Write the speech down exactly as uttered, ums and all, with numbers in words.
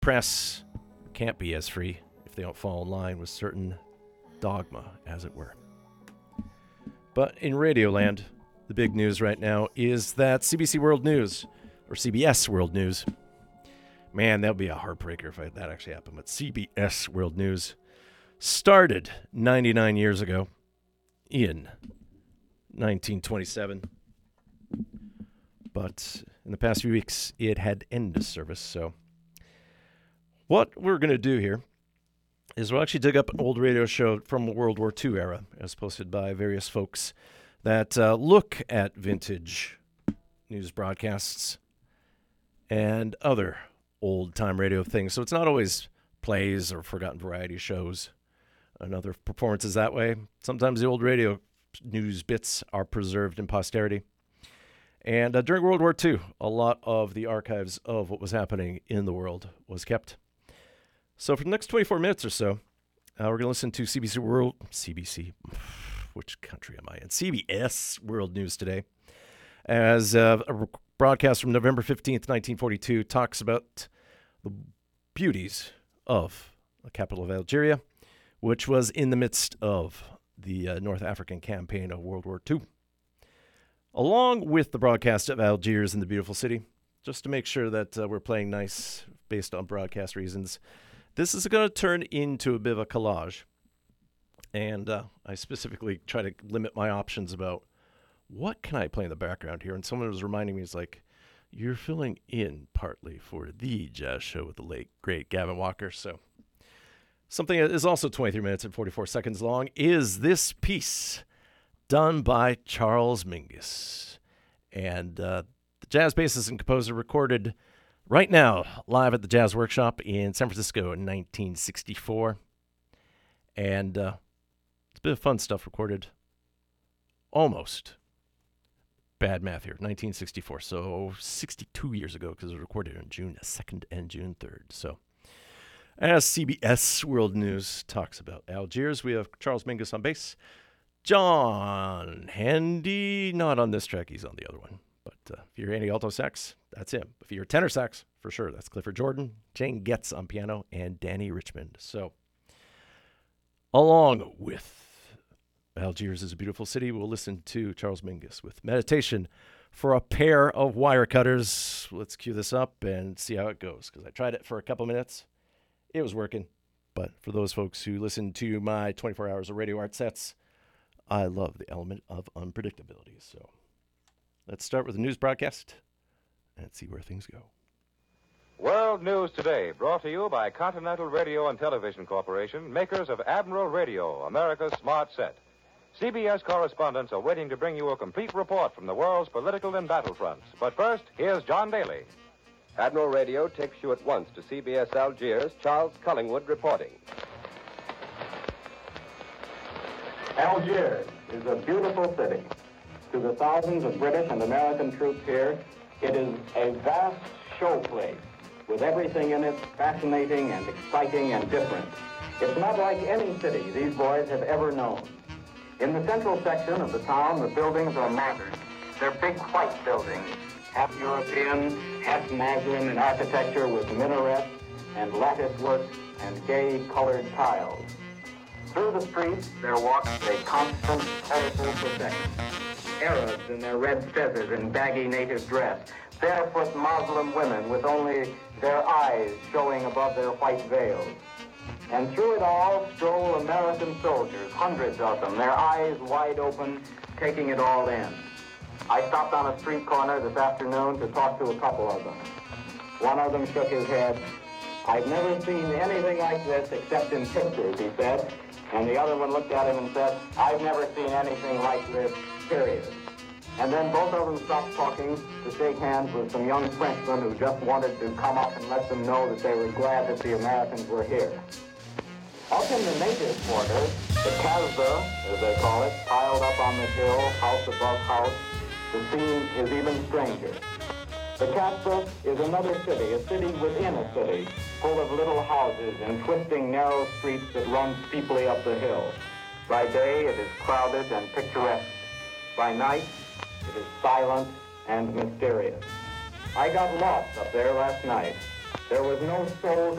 press can't be as free if they don't fall in line with certain dogma, as it were. But in Radioland, the big news right now is that C B C World News, or C B S World News, man, that would be a heartbreaker if that actually happened, but C B S World News started ninety-nine years ago in nineteen twenty-seven. But in the past few weeks, it had ended service. So what we're going to do here is we'll actually dig up an old radio show from the World War Two era, as posted by various folks that uh, look at vintage news broadcasts and other old-time radio things. So it's not always plays or forgotten variety shows and other performances that way. Sometimes the old radio news bits are preserved in posterity. And uh, during World War Two, a lot of the archives of what was happening in the world was kept. So for the next twenty-four minutes or so, uh, we're going to listen to C B C World... C B C... Which country am I in? C B S World News today. As uh, a broadcast from November fifteenth, nineteen forty-two, talks about the beauties of the capital of Algeria, which was in the midst of the uh, North African campaign of World War Two. Along with the broadcast of Algiers and the beautiful city, just to make sure that uh, we're playing nice based on broadcast reasons, this is going to turn into a bit of a collage. And uh, I specifically try to limit my options about what can I play in the background here. And someone was reminding me, it's like, you're filling in partly for the jazz show with the late, great Gavin Walker. So something that is also twenty-three minutes and forty-four seconds long is this piece done by Charles Mingus. And uh, the jazz bassist and composer recorded right now live at the Jazz Workshop in San Francisco in nineteen sixty-four. And uh, it's a bit of fun stuff recorded almost, bad math here, nineteen sixty-four. So sixty-two years ago, because it was recorded on June second and June third. So as C B S World News talks about Algiers, we have Charles Mingus on bass. John Handy, not on this track, he's on the other one. But uh, if you're Andy alto sax, that's him. If you're tenor sax, for sure, that's Clifford Jordan, Jane Getz on piano, and Danny Richmond. So, along with Algiers is a Beautiful City, we'll listen to Charles Mingus with Meditation for a Pair of Wire Cutters. Let's cue this up and see how it goes, because I tried it for a couple minutes. It was working. But for those folks who listen to my twenty-four hours of radio art sets, I love the element of unpredictability. So let's start with the news broadcast and see where things go. World News Today, brought to you by Continental Radio and Television Corporation, makers of Admiral Radio, America's smart set. C B S correspondents are waiting to bring you a complete report from the world's political and battlefronts. But first, here's John Daly. Admiral Radio takes you at once to C B S Algiers, Charles Cullingwood reporting. Algiers is a beautiful city. To the thousands of British and American troops here, it is a vast show place with everything in it fascinating and exciting and different. It's not like any city these boys have ever known. In the central section of the town, the buildings are modern. They're big white buildings, half European, half Muslim in architecture with minarets and lattice work and gay colored tiles. Through the streets, there walks a constant, colorful procession. Arabs in their red feathers and baggy native dress, barefoot Muslim women with only their eyes showing above their white veils. And through it all stroll American soldiers, hundreds of them, their eyes wide open, taking it all in. I stopped on a street corner this afternoon to talk to a couple of them. One of them shook his head. I've never seen anything like this except in pictures, he said. And the other one looked at him and said, I've never seen anything like this, period. And then both of them stopped talking to shake hands with some young Frenchmen who just wanted to come up and let them know that they were glad that the Americans were here. Up in the native quarter, the Kasbah, as they call it, piled up on the hill, house above house, the scene is even stranger. The Kasbah is another city, a city within a city, full of little houses and twisting narrow streets that run steeply up the hill. By day, it is crowded and picturesque. By night, it is silent and mysterious. I got lost up there last night. There was no soul